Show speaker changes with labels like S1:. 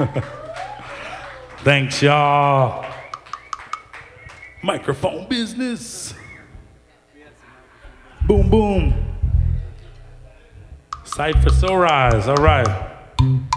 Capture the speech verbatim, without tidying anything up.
S1: Thanks, y'all. Microphone business. Boom, boom. Cypher Sorise, all right.